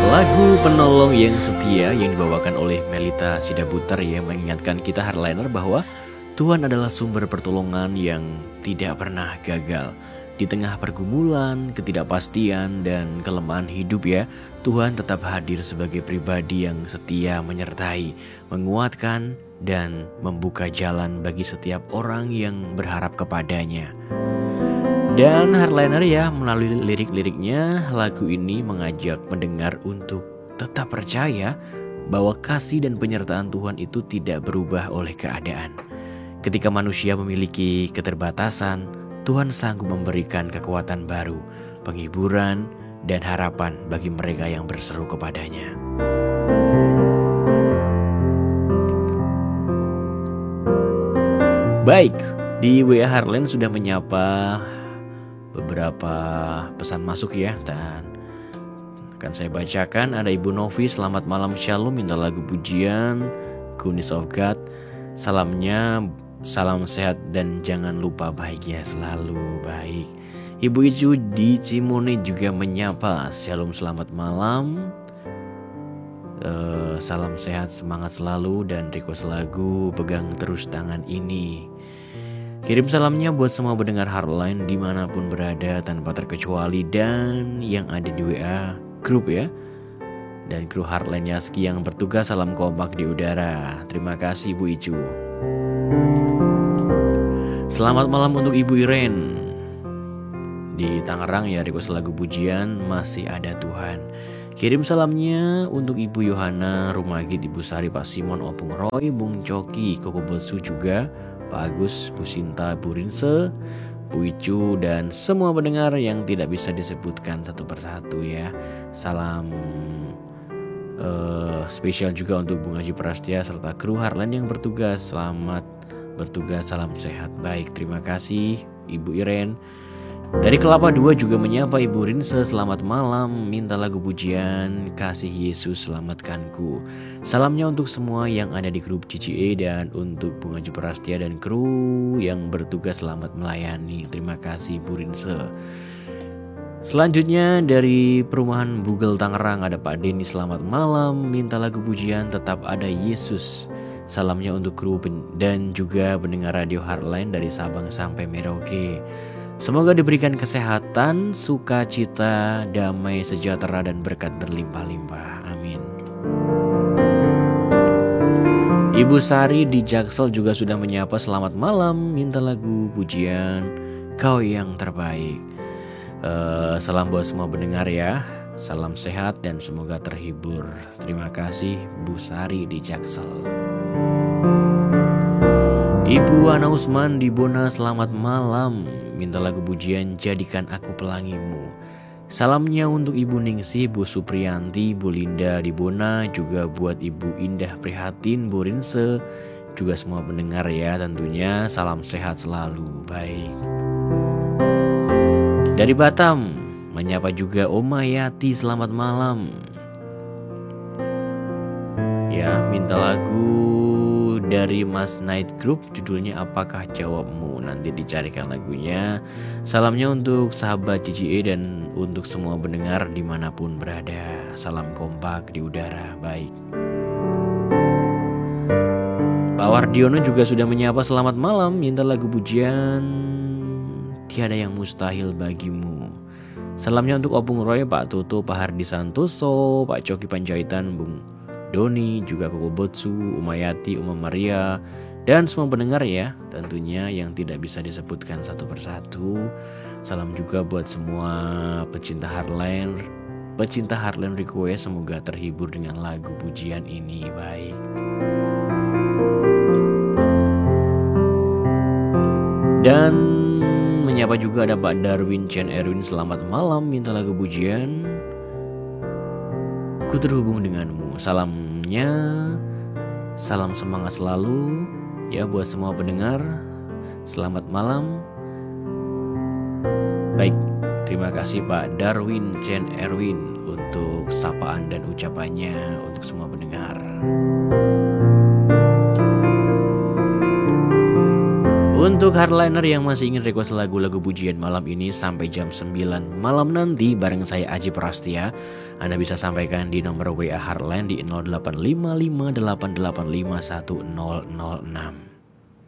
Lagu Penolong yang Setia yang dibawakan oleh Melita Sidabutar yang mengingatkan kita hardliner bahwa Tuhan adalah sumber pertolongan yang tidak pernah gagal. Di tengah pergumulan, ketidakpastian, dan kelemahan hidup ya, Tuhan tetap hadir sebagai pribadi yang setia menyertai, menguatkan, dan membuka jalan bagi setiap orang yang berharap kepadanya. Dan hardliner ya, melalui lirik-liriknya lagu ini mengajak mendengar untuk tetap percaya bahwa kasih dan penyertaan Tuhan itu tidak berubah oleh keadaan. Ketika manusia memiliki keterbatasan, Tuhan sanggup memberikan kekuatan baru, penghiburan, dan harapan bagi mereka yang berseru kepadanya. Baik, di WA Hardline sudah menyapa beberapa pesan masuk ya, dan akan saya bacakan. Ada Ibu Novi, selamat malam shalom, minta lagu pujian Goodness of God. Salamnya, salam sehat dan jangan lupa bahagia selalu. Baik, Ibu Icu di Cimone juga menyapa, shalom selamat malam, salam sehat semangat selalu, dan request lagu pegang terus tangan ini. Kirim salamnya buat semua pendengar Hardline dimanapun berada tanpa terkecuali, dan yang ada di WA Group ya, dan kru Hardline Yaski yang bertugas, salam kompak di udara. Terima kasih Bu Icu. Selamat malam untuk Ibu Iren di Tangerang ya, request lagu pujian Masih Ada Tuhan. Kirim salamnya untuk Ibu Yohana Rumagit, Ibu Sari, Pak Simon, Opung Roy, Bung Coki, Koko Botsu juga, Pak Agus, Bu Sinta, Bu Rinse, Bu Icu, dan semua pendengar yang tidak bisa disebutkan satu persatu ya. Salam spesial juga untuk Bung Haji Prastia serta kru Hardline yang bertugas. Selamat bertugas, salam sehat. Baik, terima kasih Ibu Iren. Dari Kelapa II juga menyapa Ibu Rinse, selamat malam, minta lagu pujian Kasih Yesus Selamatkanku. Salamnya untuk semua yang ada di grup CCE dan untuk Bung Haji Prastia dan kru yang bertugas, selamat melayani. Terima kasih Bu Rinse. Selanjutnya dari perumahan Bugel Tangerang ada Pak Denny, selamat malam, minta lagu pujian Tetap Ada Yesus. Salamnya untuk kru dan juga pendengar radio Hardline dari Sabang sampai Merauke. Semoga diberikan kesehatan, sukacita, damai, sejahtera, dan berkat berlimpah-limpah. Amin. Ibu Sari di Jaksel juga sudah menyapa, selamat malam, minta lagu pujian Kau Yang Terbaik. Salam buat semua pendengar ya. Salam sehat dan semoga terhibur. Terima kasih Bu Sari di Jaksel. Ibu Ana Usman di Bona, selamat malam, minta lagu pujian Jadikan Aku Pelangimu. Salamnya untuk Ibu Ningsih, Bu Supriyanti, Bu Linda di Bona, juga buat Ibu Indah Prihatin, Bu Rinse, juga semua pendengar ya tentunya. Salam sehat selalu. Baik. Dari Batam menyapa juga Oma Yati, selamat malam. Ya, minta lagu dari Mas Night Group, judulnya Apakah Jawabmu. Nanti dicarikan lagunya. Salamnya untuk sahabat CCE dan untuk semua pendengar dimanapun berada. Salam kompak di udara. Baik, Pak Wardiono juga sudah menyapa, selamat malam, minta lagu pujian Tiada Yang Mustahil Bagimu. Salamnya untuk Opung Roy, Pak Toto, Pak Hardi Santoso, Pak Coki Panjaitan, Bung Doni, juga Koko Botsu, Umayati, Uma Maria, dan semua pendengar ya tentunya yang tidak bisa disebutkan satu persatu. Salam juga buat semua pecinta Hardline request, semoga terhibur dengan lagu pujian ini. Baik. Dan menyapa juga ada Pak Darwin Chen Erwin, selamat malam, minta lagu pujian Ku Terhubung Denganmu. Salamnya, salam semangat selalu ya buat semua pendengar. Selamat malam. Baik, terima kasih Pak Darwin Chen Erwin untuk sapaan dan ucapannya untuk semua pendengar. Untuk hardliner yang masih ingin request lagu-lagu pujian malam ini sampai jam 9 malam nanti bareng saya Aji Prastia, Anda bisa sampaikan di nomor WA Hardline di 0855885106.